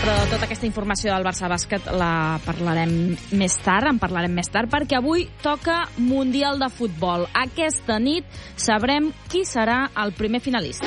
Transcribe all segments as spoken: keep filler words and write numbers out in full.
Però tota aquesta informació del Barça Bàsquet la parlarem més tard, en parlarem més tard, perquè avui toca Mundial de Futbol. Aquesta nit sabrem qui serà el primer finalista.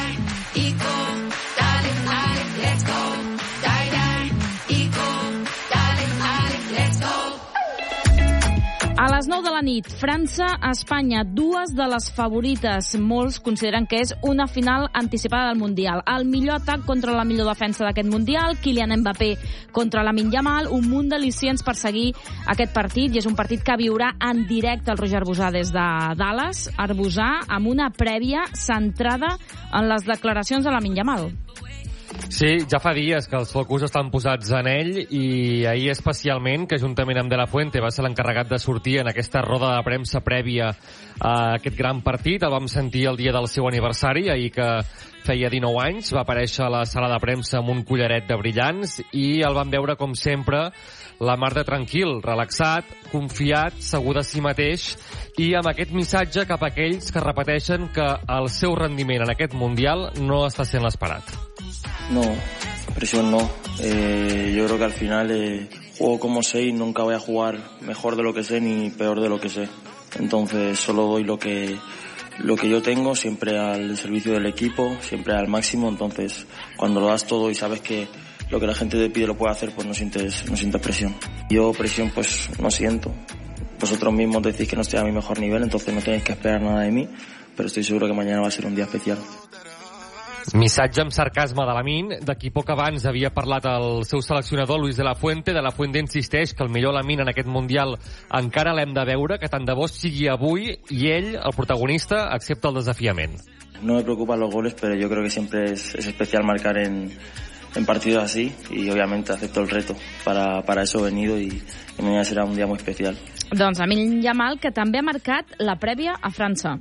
A les nou de la nit, França-Espanya, dues de les favorites. Molts consideren que és una final anticipada del Mundial. El millor atac contra la millor defensa d'aquest Mundial, Kylian Mbappé contra Lamine Yamal, un munt d'al·licients per seguir aquest partit, i és un partit que viurà en directe el Roger Arbusà des de Dallas. Arbusà amb una prèvia centrada en les declaracions de Lamine Yamal. Sí, ja fa dies que els focus estan posats en ell, i ahir especialment, que juntament amb De La Fuente va ser l'encarregat de sortir en aquesta roda de premsa prèvia a aquest gran partit. El vam sentir el dia del seu aniversari, ahir que feia dinou anys, va aparèixer a la sala de premsa amb un collaret de brillants, i el vam veure, com sempre, la mar de tranquil, relaxat, confiat, segur de si mateix, i amb aquest missatge cap a aquells que repeteixen que el seu rendiment en aquest Mundial no està sent l'esperat. No, presión no. Eh, yo creo que al final eh, juego como sé y nunca voy a jugar mejor de lo que sé ni peor de lo que sé. Entonces solo doy lo que lo que yo tengo, siempre al servicio del equipo, siempre al máximo. Entonces cuando lo das todo y sabes que lo que la gente te pide lo puede hacer, pues no sientes, no sientes presión. Yo presión pues no siento. Vosotros mismos decís que no estoy a mi mejor nivel, entonces no tenéis que esperar nada de mí, pero estoy seguro que mañana va a ser un día especial. Missatge amb sarcasme de Lamine, de qui poc abans havia parlat el seu seleccionador Luis De La Fuente. De La Fuente insisteix que el millor Lamine en aquest Mundial encara l'hem de veure, que tant de bo sigui avui, i ell, el protagonista, accepta el desafiament. No me preocupan los goles, pero yo creo que siempre es, es especial marcar en, en partidos así, y obviamente acepto el reto. Para, para eso he venido, y, y mañana será un día muy especial. Doncs Lamine Yamal, que també ha marcat la prèvia a França.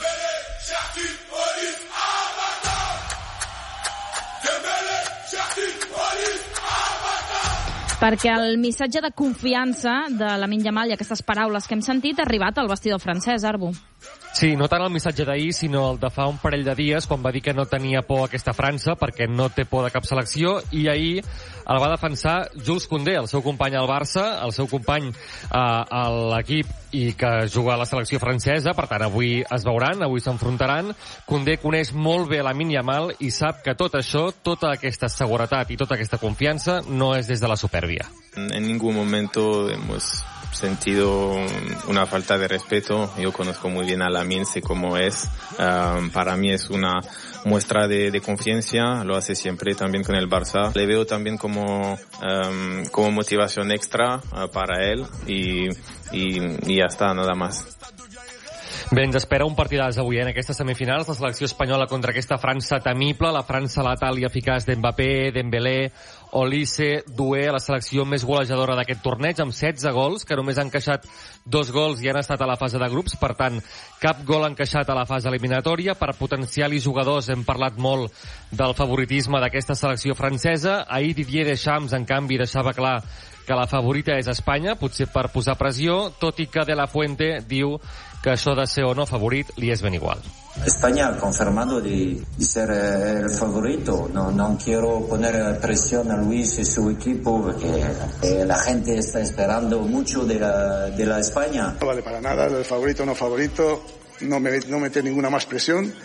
Perquè el missatge de confiança de Lamine Yamal i aquestes paraules que hem sentit ha arribat al vestidor francès, Arbu. Sí, no tant el missatge d'ahir, sinó el de fa un parell de dies, quan va dir que no tenia por a aquesta França, perquè no té por de cap selecció, i ahir el va defensar Jules Koundé, el seu company al Barça, el seu company eh, a l'equip i que juga a la selecció francesa. Per tant, avui es veuran, avui s'enfrontaran. Koundé coneix molt bé Lamine Yamal i sap que tot això, tota aquesta seguretat i tota aquesta confiança no és des de la supèrbia. En ningún momento hemos sentido una falta de respeto. Yo conozco muy bien a Lamine, sé cómo es. Um, para mí es una muestra de, de confianza, lo hace siempre también con el Barça. Le veo también como, um, como motivación extra uh, para él, y, y, y ya está, nada más. Bé, ens espera un partidàs avui en aquestes semifinals, la selecció espanyola contra aquesta França temible, la França letal i eficaç d'Mbappé, Dembélé, Olise, Doué, la selecció més golejadora d'aquest torneig, amb setze gols, que només han encaixat dos gols i han estat a la fase de grups. Per tant, cap gol encaixat a la fase eliminatòria. Per potencial i jugadors hem parlat molt del favoritisme d'aquesta selecció francesa. Ahir Didier Deschamps, en canvi, deixava clar que la favorita és Espanya, potser per posar pressió, tot i que De La Fuente diu que això de ser o no favorit li és ben igual. España ha confirmado de, de ser el favorito. No, no quiero poner presión a Luis y su equipo, porque eh, la gente está esperando mucho de la, de la España. No vale para nada, el favorito o no favorito, no me, no meter ninguna más presión.